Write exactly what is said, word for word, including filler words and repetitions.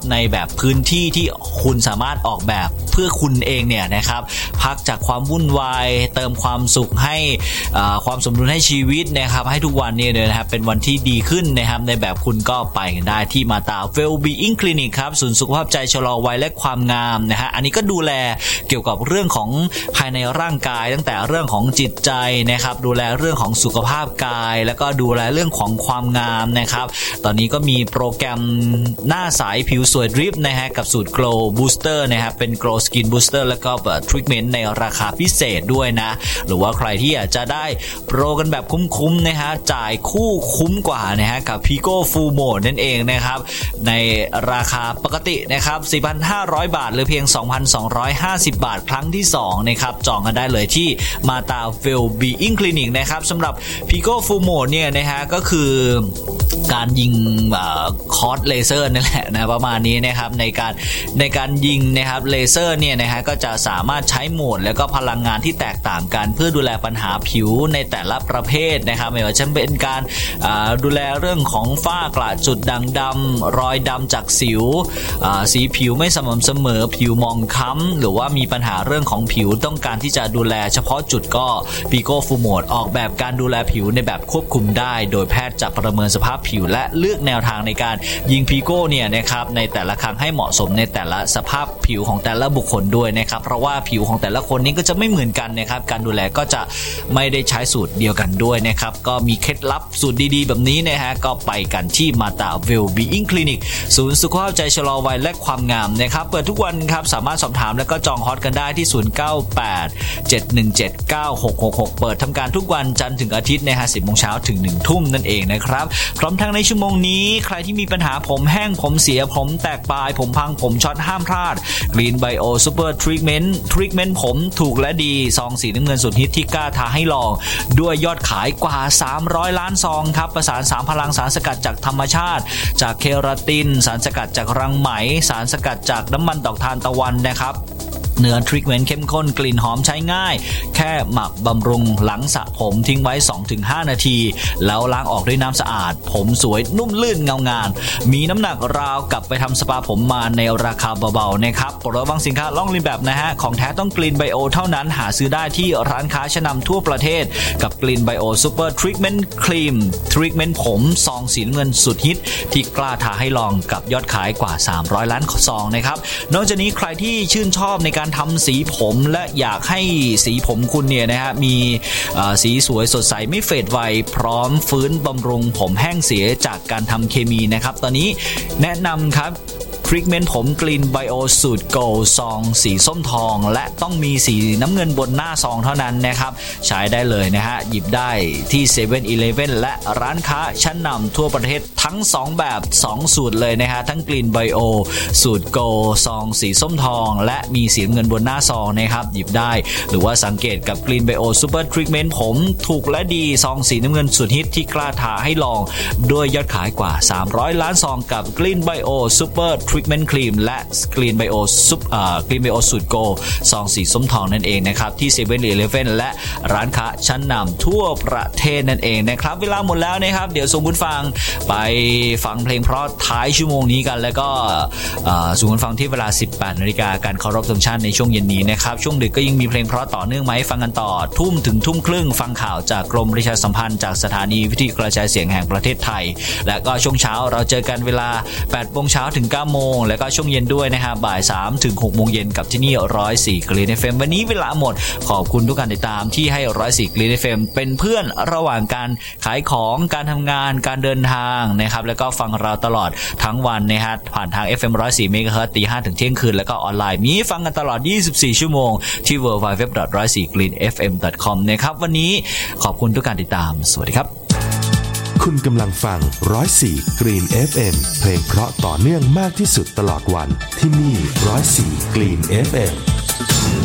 ในแบบพื้นที่ที่คุณสามารถออกแบบเพื่อคุณเองเนี่ยนะครับพักจากความวุ่นวายเติมความสุขให้ความสมดุลให้ชีวิตนะครับให้ทุกวันเนี่ยนะครับเป็นวันที่ดีขึ้นนะครับในแบบคุณก็ไปกันได้ที่มาตา Well-being Clinic ครับศูนย์สุขภาพใจชะลอวัยและความงามนะฮะอันนี้ก็ดูแลเกี่ยวกับเรื่องของภายในร่างกายตั้งแต่เรื่องของจิตใจนะครับดูแลเรื่องของสุขภาพกายแล้วก็ดูแลเรื่องของความงามนะครับตอนนี้ก็มีโปรแกรมหน้าใสผิวสวยดริปนะฮะกับสูตร Glow Booster นะครับเป็น Glow Skin Booster แล้วก็ทรีทเมนต์ในราคาพิเศษด้วยนะหรือว่าใครที่อยากจะได้โปรกันแบบคุ้มๆนะฮะจ่ายคู่คุ้มกว่านะฮะกับ Pico Full Mode นั่นเองนะครับในราคาปกตินะครับ สี่พันห้าร้อย บาทหรือเพียง สองพันสองร้อยห้าสิบ บาทครั้งที่สองนะครับจองกันได้เลยที่มาตา Well-being Clinic นะครับสำหรับ Pico Full Mode เนี่ยนะฮะก็คือการยิงคอร์สเลเซอร์นั่นแหละนะประมาณนี้นะครับในการในการยิงนะครับเลเซอร์เนี่ยนะฮะก็จะสามารถใช้โหมดแล้วก็พลังงานที่แตกต่างกันเพื่อดูแลปัญหาผิวในแต่ละประเภทนะครับไม่ว่าจะเป็นการดูแลเรื่องของฝ้ากระจุดด่างดำรอยดำจากสิวสีผิวไม่สม่ำเสมอผิวมองคล้ำหรือว่ามีปัญหาเรื่องของผิวต้องการที่จะดูแลเฉพาะจุดก็ Pico Full Mode ออกแบบการดูแลผิวในแบบควบคุมได้โดยแพทย์จะประเมินสภาพผิวและเลือกแนวทางในการยิง Pico เนี่ยนะครับในแต่ละครั้งให้เหมาะสมในแต่ละสภาพผิวของแต่ละบุคคลด้วยนะครับเพราะว่าผิวของแต่ละคนนี้ก็จะไม่เหมือนกันนะครับการดูแลก็จะไม่ได้ใช้สูตรเดียวกันด้วยนะครับก็มีเคล็ดลับสูตรดีๆแบบนี้นะฮะก็ไปกันที่มาตา Well-being Clinic ศูนย์สุขภาพใจชะลอวัยและความงามนะครับเปิดทุกวันครับสามารถสอบถามและก็จองฮอตกันได้ที่ศูนย์ เก้า แปด เจ็ด หนึ่ง เจ็ด เก้า หก หก หกเปิดทำการทุกวันจันทร์ถึงอาทิตย์นะฮะ สิบโมงเช้าถึงหนึ่งทุ่มนั่นเองนะครับพร้อมทั้งในชั่วโมงนี้ใครที่มีปัญหาผมแห้งผมเสียผมแตกปลายผมพังผมช็อตห้ามพลาด Green Bio Super Treatment Treatment ผมถูกและดีซองสีน้ำเงินสุดฮิตที่กล้าท้าให้ลองด้วยยอดขายกว่าสามร้อยล้านซองครับประสานสามพลังสารสกัดจากธรรมชาติจากเคราตินสารสกัดจากรังไหมสารสกัดจากน้ำมันดอกทานตะวันนะครับเนื้อทรีทเมนต์เข้มข้นกลิ่นหอมใช้ง่ายแค่หมักบำรุงหลังสระผมทิ้งไว้ สองถึงห้า นาทีแล้วล้างออกด้วยน้ำสะอาดผมสวยนุ่มลื่นเงางามมีน้ำหนักราวกับไปทำสปาผมมาในราคาเบาๆนะครับโปรดระวังสินค้าล่องเลียนแบบนะฮะของแท้ต้องกลิ่นไบโอเท่านั้นหาซื้อได้ที่ร้านค้าชั้นนำทั่วประเทศกับกลิ่นไบโอซูเปอร์ทรีทเมนต์ครีมทรีทเมนต์ผมซองสีน้ำเงินสุดฮิตที่กล้าท้าให้ลองกับยอดขายกว่าสามร้อยล้านซองนะครับนอกจากนี้ใครที่ชื่นชอบในการทำสีผมและอยากให้สีผมคุณเนี่ยนะฮะมีสีสวยสดใสไม่เฟดไวพร้อมฟื้นบำรุงผมแห้งเสียจากการทำเคมีนะครับตอนนี้แนะนำครับทรีทเมนต์ผมกลิ่นไบโอสูตรโกลซองสีส้มทองและต้องมีสีน้ำเงินบนหน้าซองเท่านั้นนะครับใช้ได้เลยนะฮะหยิบได้ที่เซเว่นอีเลฟเว่นและร้านค้าชั้นนำทั่วประเทศทั้งสองแบบสองสูตรเลยนะฮะทั้งกลิ่นไบโอสูตรโกลซองสีส้มทองและมีสีน้ำเงินบนหน้าซองนะครับหยิบได้หรือว่าสังเกตกับกลิ่นไบโอซูเปอร์ทรีทเมนต์ผมถูกและดีซองสีน้ำเงินสุดฮิตที่กล้าท้าให้ลองด้วยยอดขายกว่าสามร้อยล้านซองกับกลิ่นไบโอซูเปอร์ทรีทเมนต์ครีมและกลิ่นไบโอซุปอ่ากลิ่นไบโอสูตรโกลซองสีส้มทองนั่นเองนะครับที่เซเว่นอีเลฟเว่นและร้านค้าชั้นนำทั่วประเทศนั่นเองนะครับเวลาหมดแล้วนะครับเดี๋ยวส่งคุณฟังไปฟังเพลงเพราะท้ายชั่วโมงนี้กันแล้วก็ส่งคุณฟังที่เวลา สิบแปดนาฬิกาการเคารพธงชาติในช่วงเย็นนี้นะครับช่วงดึกก็ยังมีเพลงเพราะต่อเนื่องไหมฟังกันต่อทุ่มถึงทุ่มครึ่งฟังข่าวจากกรมประชาสัมพันธ์จากสถานีวิทยุกระจายเสียงแห่งประเทศไทยและก็ช่วงเช้าเราเจอกันเวลา แปดโมงเช้าถึง เก้าโมงแล้วก็ช่วงเย็นด้วยนะฮะบ่าย สามถึงหกโมงเย็นกับที่นี่หนึ่งศูนย์สี่ Green เอฟ เอ็ม วันนี้เวลาหมดขอบคุณทุกการติดตามที่ให้หนึ่งศูนย์สี่ Green เอฟ เอ็ม เป็นเพื่อนระหว่างการขายของการทำงานการเดินทางนะครับแล้วก็ฟังเราตลอดทั้งวันนะฮะผ่านทาง เอฟ เอ็ม หนึ่งศูนย์สี่ เมกะเฮิรตซ์ ตี ห้า ถึงเที่ยงคืนแล้วก็ออนไลน์มีฟังกันตลอดยี่สิบสี่ชั่วโมงที่ ดับเบิลยู ดับเบิลยู ดับเบิลยู ดอท หนึ่งศูนย์สี่ กรีน เอฟ เอ็ม ดอท คอม นะครับวันนี้ขอบคุณทุกการติดตามสวัสดีครับคุณกำลังฟังหนึ่งศูนย์สี่ Green เอฟ เอ็ม เพลงเพราะต่อเนื่องมากที่สุดตลอดวันที่นี่หนึ่งศูนย์สี่ Green เอฟ เอ็ม